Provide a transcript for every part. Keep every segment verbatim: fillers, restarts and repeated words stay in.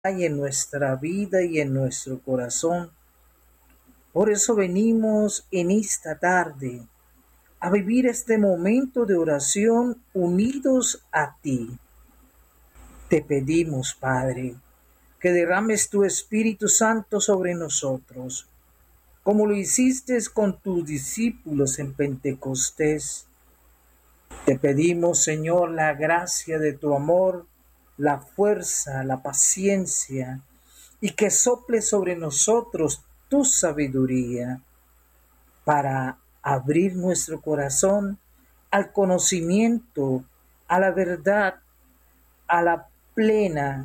y en nuestra vida y en nuestro corazón. Por eso venimos en esta tarde a vivir este momento de oración unidos a ti. Te pedimos, Padre, que derrames tu Espíritu Santo sobre nosotros, como lo hiciste con tus discípulos en Pentecostés. Te pedimos, Señor, la gracia de tu amor, la fuerza, la paciencia, y que sople sobre nosotros tu sabiduría para abrir nuestro corazón al conocimiento, a la verdad, a la plena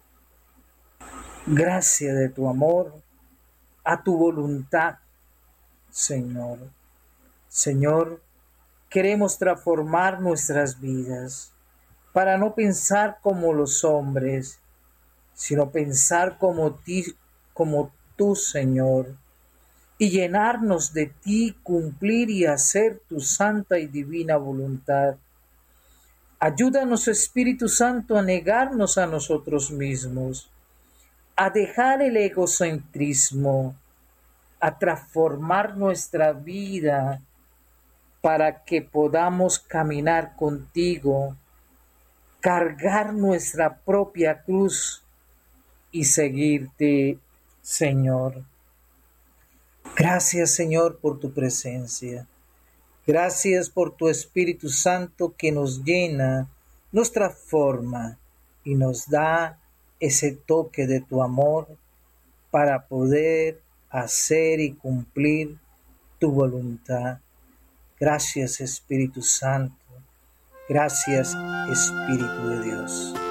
gracia de tu amor, a tu voluntad, Señor. Señor, queremos transformar nuestras vidas para no pensar como los hombres, sino pensar como ti, como tú, Señor, y llenarnos de ti, cumplir y hacer tu santa y divina voluntad. Ayúdanos, Espíritu Santo, a negarnos a nosotros mismos, a dejar el egocentrismo, a transformar nuestra vida para que podamos caminar contigo, cargar nuestra propia cruz y seguirte, Señor. Gracias, Señor, por tu presencia. Gracias por tu Espíritu Santo que nos llena, nos transforma y nos da ese toque de tu amor para poder hacer y cumplir tu voluntad. Gracias, Espíritu Santo. Gracias, Espíritu de Dios.